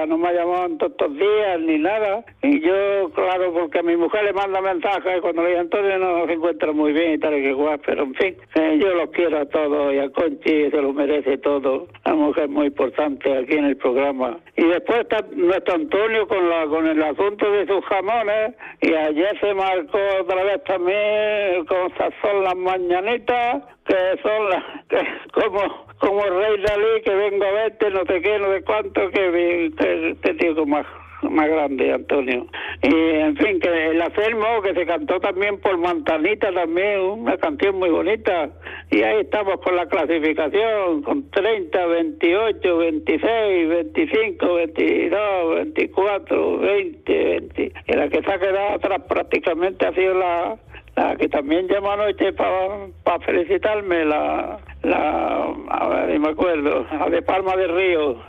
no me ha llamado en todos estos días ni nada. Y yo, claro, porque a mi mujer le manda mensajes cuando le dice Antonio no se encuentra muy bien y tal y que guay, pero en fin, yo los quiero a todos y a Conchi se lo merece todo. Una mujer muy importante aquí en el programa. Y después está nuestro Antonio con el asunto de sus jamones, y ayer se marcó otra vez también con esas son las mañanitas, que son las que como Rey Dalí, que vengo a verte, no sé qué, no sé cuánto, que este tío más grande, Antonio. Y en fin, que el Acermo, que se cantó también por Mantanita, también una canción muy bonita. Y ahí estamos con la clasificación, con 30, 28, 26, 25, 22, 24, 20. Y la que se ha quedado atrás prácticamente ha sido la que también llamó anoche para felicitarme, a ver, me acuerdo, la de Palma del Río.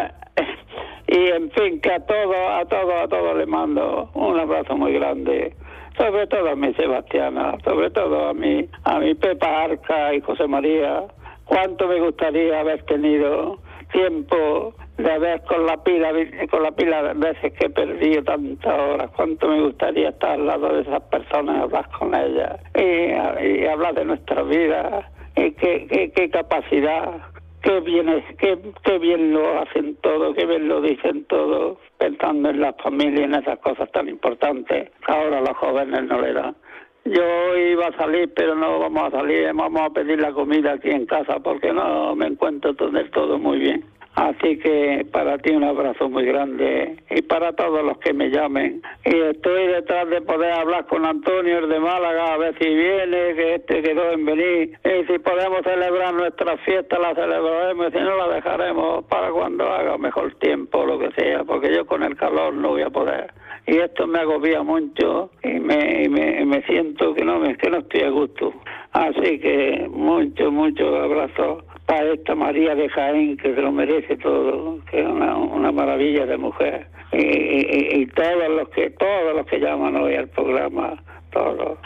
Y en fin, que a todos le mando un abrazo muy grande, sobre todo a mi Sebastiana, sobre todo a mi Pepa Arca y José María. Cuánto me gustaría haber tenido tiempo de ver con la pila de veces que he perdido tantas horas. Cuánto me gustaría estar al lado de esas personas, hablar con ellas y hablar de nuestra vida. Y qué capacidad, qué bien lo hacen todo, qué bien lo dicen todo, pensando en la familia y en esas cosas tan importantes que ahora los jóvenes no le dan. Yo iba a salir, pero no vamos a salir, vamos a pedir la comida aquí en casa porque no me encuentro del todo muy bien. Así que para ti un abrazo muy grande y para todos los que me llamen. Y estoy detrás de poder hablar con Antonio, el de Málaga, a ver si viene, que quedó en venir. Y si podemos celebrar nuestra fiesta, la celebraremos, y si no la dejaremos para cuando haga mejor tiempo, lo que sea, porque yo con el calor no voy a poder. Y esto me agobia mucho y me siento que no estoy a gusto. Así que mucho abrazo para esta María de Jaén, que se lo merece todo, que es una maravilla de mujer. Y todos los que llaman hoy al programa, todos,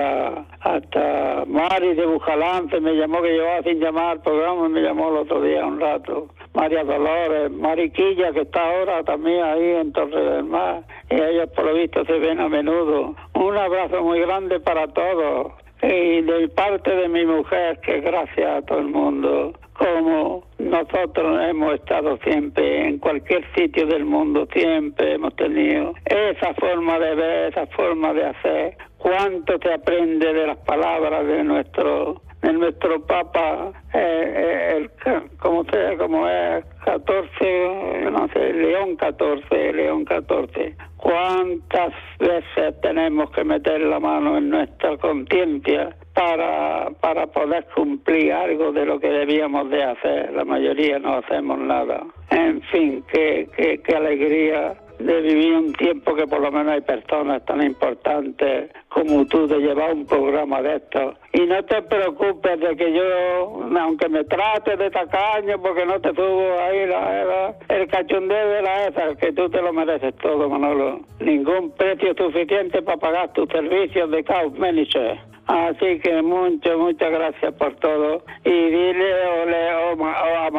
hasta Mari de Bujalance me llamó, que llevaba sin llamar al programa, me llamó el otro día un rato. María Dolores, Mariquilla, que está ahora también ahí en Torre del Mar, y ellos por lo visto se ven a menudo. Un abrazo muy grande para todos. Y de parte de mi mujer, que gracias a todo el mundo, como nosotros hemos estado siempre, en cualquier sitio del mundo, siempre hemos tenido esa forma de ver, esa forma de hacer. Cuánto te aprende de las palabras de nuestro Papa, como es 14, no sé, León 14. ¿Cuántas veces tenemos que meter la mano en nuestra conciencia para poder cumplir algo de lo que debíamos de hacer? La mayoría no hacemos nada. En fin, qué alegría de vivir un tiempo que por lo menos hay personas tan importantes como tú de llevar un programa de estos. Y no te preocupes de que yo, aunque me trate de tacaño porque no te subo ahí el cachondeo de la esa, que tú te lo mereces todo, Manolo. Ningún precio suficiente para pagar tus servicios de Kauf Manager. Así que muchas gracias por todo. Y dile a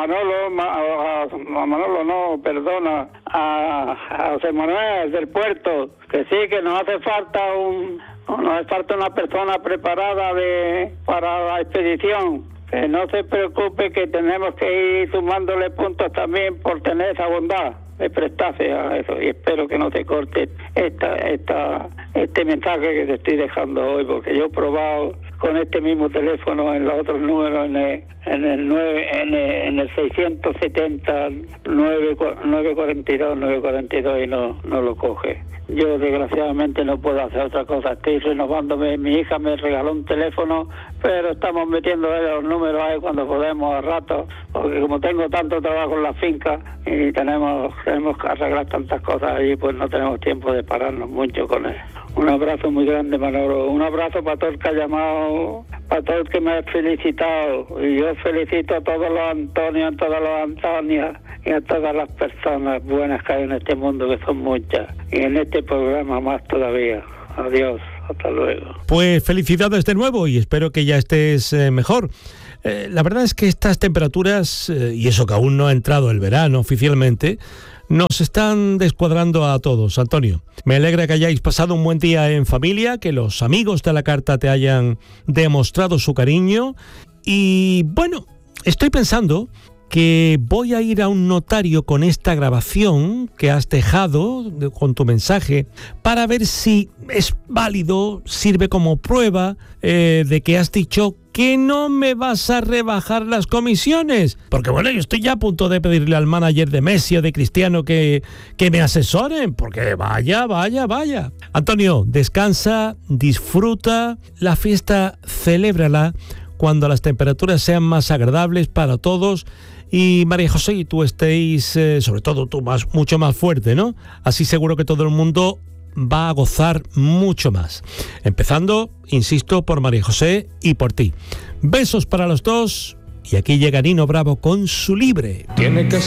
José Manuel del Puerto, que sí, que nos hace falta una persona preparada para la expedición. Que no se preocupe, que tenemos que ir sumándole puntos también por tener esa bondad de prestarse a eso, y espero que no te corte este mensaje que te estoy dejando hoy, porque yo he probado con este mismo teléfono en los otros números, en el 670 942 y no lo coge. Yo desgraciadamente no puedo hacer otra cosa, estoy renovándome. Mi hija me regaló un teléfono, pero estamos metiendo los números ahí cuando podemos a rato, porque como tengo tanto trabajo en la finca y tenemos que arreglar tantas cosas ahí, pues no tenemos tiempo de pararnos mucho con él. Un abrazo muy grande, Manolo. Un abrazo para todo el que ha llamado, para todo el que me ha felicitado. Y yo felicito a todos los Antonios, a todas las Antonias y a todas las personas buenas que hay en este mundo, que son muchas. Y en este programa más todavía. Adiós, hasta luego. Pues felicidades de nuevo y espero que ya estés mejor. La verdad es que estas temperaturas, y eso que aún no ha entrado el verano oficialmente, nos están descuadrando a todos, Antonio. Me alegra que hayáis pasado un buen día en familia, que los amigos de la carta te hayan demostrado su cariño. Y bueno, estoy pensando que voy a ir a un notario con esta grabación que has dejado con tu mensaje para ver si es válido, sirve como prueba de que has dicho que no me vas a rebajar las comisiones. Porque bueno, yo estoy ya a punto de pedirle al manager de Messi o de Cristiano que me asesoren, porque vaya. Antonio, descansa, disfruta la fiesta, celébrala cuando las temperaturas sean más agradables para todos. Y María José y tú estéis, sobre todo tú, mucho más fuerte, ¿no? Así seguro que todo el mundo va a gozar mucho más. Empezando, insisto, por María José y por ti. Besos para los dos. Y aquí llega Nino Bravo con su Libre. Tiene que